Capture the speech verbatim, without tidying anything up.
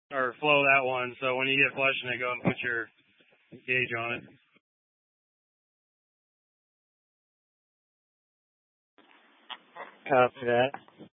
or flow that one. So when you get flushing it, go and put your gauge on it. Copy that.